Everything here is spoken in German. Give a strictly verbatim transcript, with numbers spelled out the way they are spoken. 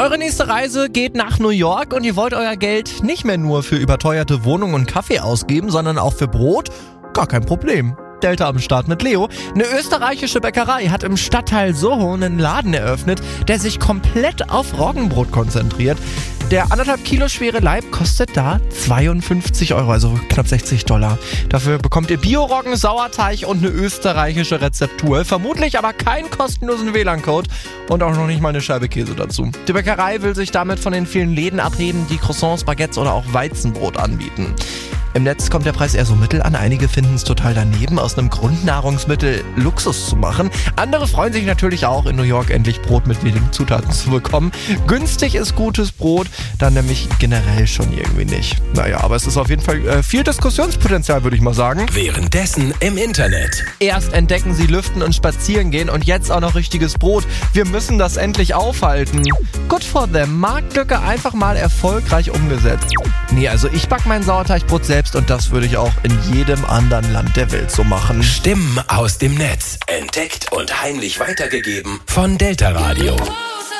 Eure nächste Reise geht nach New York und ihr wollt euer Geld nicht mehr nur für überteuerte Wohnungen und Kaffee ausgeben, sondern auch für Brot? Gar kein Problem. Delta am Start mit Leo. Eine österreichische Bäckerei hat im Stadtteil Soho einen Laden eröffnet, der sich komplett auf Roggenbrot konzentriert. Der anderthalb Kilo schwere Leib kostet da zweiundfünfzig Euro, also knapp sechzig Dollar. Dafür bekommt ihr Bio-Roggen, Sauerteig und eine österreichische Rezeptur. Vermutlich aber keinen kostenlosen W L A N-Code und auch noch nicht mal eine Scheibe Käse dazu. Die Bäckerei will sich damit von den vielen Läden abheben, die Croissants, Baguettes oder auch Weizenbrot anbieten. Im Netz kommt der Preis eher so mittel an. Einige finden es total daneben, aus einem Grundnahrungsmittel Luxus zu machen. Andere freuen sich natürlich auch, in New York endlich Brot mit wenigen Zutaten zu bekommen. Günstig ist gutes Brot, dann nämlich generell schon irgendwie nicht. Naja, aber es ist auf jeden Fall äh, viel Diskussionspotenzial, würde ich mal sagen. Währenddessen im Internet. Erst entdecken sie Lüften und Spazieren gehen und jetzt auch noch richtiges Brot. Wir müssen das endlich aufhalten. Good for them. Marktlücke einfach mal erfolgreich umgesetzt. Nee, also ich back mein Sauerteigbrot selbst und das würde ich auch in jedem anderen Land der Welt so machen. Stimmen aus dem Netz. Entdeckt und heimlich weitergegeben von Delta Radio.